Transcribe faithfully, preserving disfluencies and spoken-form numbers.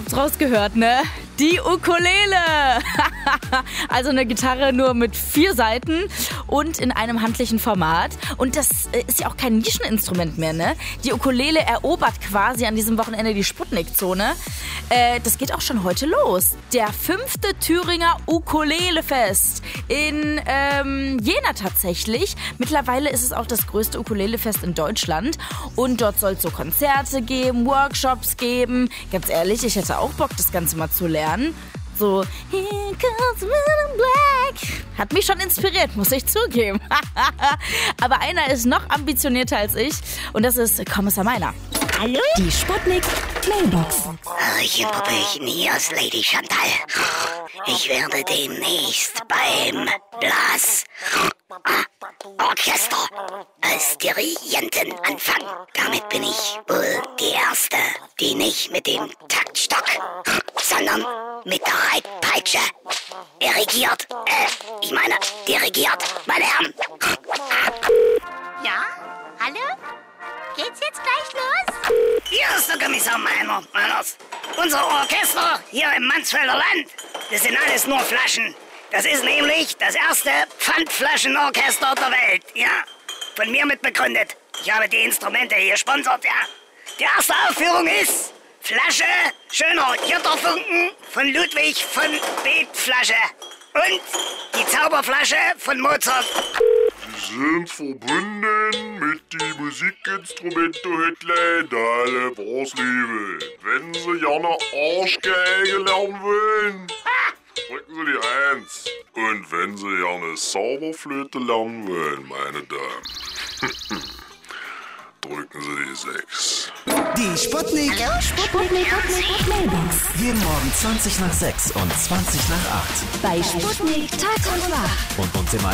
habt's rausgehört, ne? Die Ukulele. Also eine Gitarre nur mit vier Saiten und in einem handlichen Format. Und das ist ja auch kein Nischeninstrument mehr, ne? Die Ukulele erobert quasi an diesem Wochenende die Sputnik-Zone. Äh, das geht auch schon heute los. Der fünfte Thüringer Ukulelefest in ähm, Jena tatsächlich. Mittlerweile ist es auch das größte Ukulelefest in Deutschland. Und dort soll es so Konzerte geben, Workshops geben. Ganz ehrlich, ich hätte auch Bock, das Ganze mal zu lernen. So, here comes Rhythm Black. Hat mich schon inspiriert, muss ich zugeben. Aber einer ist noch ambitionierter als ich und das ist Kommissar Meiner. Hallo? Die Sputnik Mailbox. Hallöchen, Puppelchen, hier ist Lady Chantal. Ich werde demnächst beim Blas Orchester als Dirigentin anfangen. Damit bin ich wohl die Erste, die nicht mit dem Taktstock, sondern mit der Reitpeitsche dirigiert. Äh, ich meine, dirigiert, meine Herren. Ja? Hallo? Geht's jetzt gleich los? Hier ist der Kommissar Meiner, Meiners. Unser Orchester hier im Mansfelder Land, das sind alles nur Flaschen. Das ist nämlich das erste Pfandflaschenorchester der Welt, ja. Von mir mitbegründet. Ich habe die Instrumente hier gesponsert, ja. Die erste Aufführung ist Flasche, schöner Jotterfunken von Ludwig von Beetflasche. Und die Zauberflasche von Mozart. Sie sind verbunden mit die Musikinstrumente Deine Bossliebe. Wenn Sie gerne Arschgeige lernen wollen, drücken Sie die Eins. Und wenn Sie gerne Zauberflöte lernen wollen, meine Damen, drücken Sie die Sechs. Die Sputnik. Hallo, Sputnik Mailbox. Jeden Morgen zwanzig nach sechs und zwanzig nach acht. Bei Sputnik Tag und Nacht. Und uns im